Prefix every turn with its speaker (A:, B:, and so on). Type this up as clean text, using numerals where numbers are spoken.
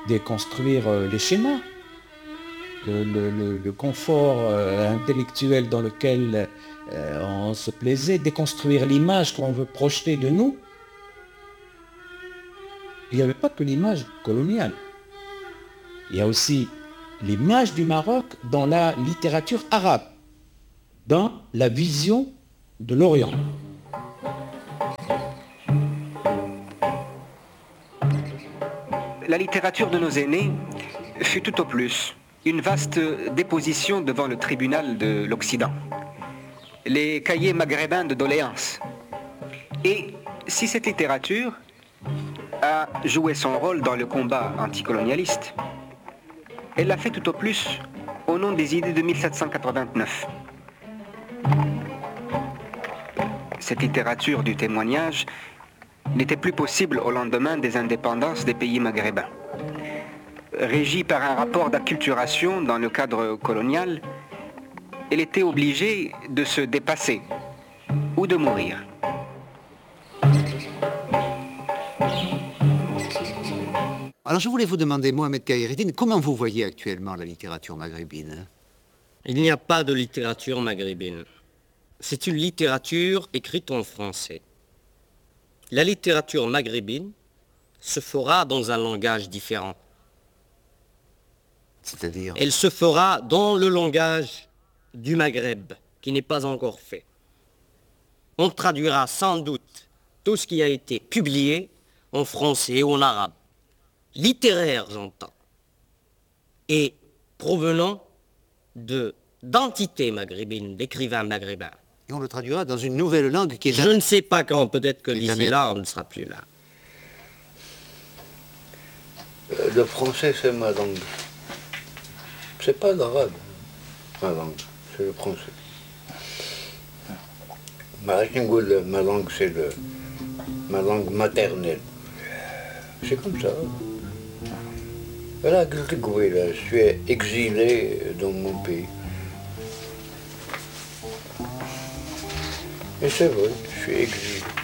A: déconstruire les schémas, le confort intellectuel dans lequel on se plaisait, déconstruire l'image qu'on veut projeter de nous. Il n'y avait pas que l'image coloniale. Il y a aussi l'image du Maroc dans la littérature arabe, dans la vision de l'Orient.
B: La littérature de nos aînés fut tout au plus une vaste déposition devant le tribunal de l'Occident, les cahiers maghrébins de doléances. Et si cette littérature a joué son rôle dans le combat anticolonialiste, elle l'a fait tout au plus au nom des idées de 1789. Cette littérature du témoignage n'était plus possible au lendemain des indépendances des pays maghrébins. Régie par un rapport d'acculturation dans le cadre colonial, elle était obligée de se dépasser ou de mourir.
C: Alors je voulais vous demander, Mohamed Khaireddine, comment vous voyez actuellement la littérature maghrébine?
D: Il n'y a pas de littérature maghrébine. C'est une littérature écrite en français. La littérature maghrébine se fera dans un langage différent.
C: C'est-à-dire?
D: Elle se fera dans le langage du Maghreb, qui n'est pas encore fait. On traduira sans doute tout ce qui a été publié en français et en arabe. Littéraire, j'entends, et provenant d'entités maghrébines, d'écrivains maghrébins.
C: Et on le traduira dans une nouvelle langue qui est...
D: Je ne sais pas quand, peut-être que d'ici là, on ne sera plus là.
E: Le français, c'est ma langue. C'est pas l'arabe, ma langue, c'est le français. Ma langue, c'est ma langue maternelle. C'est comme ça. Voilà, je suis exilé dans mon pays. Et c'est vrai, je suis exilé.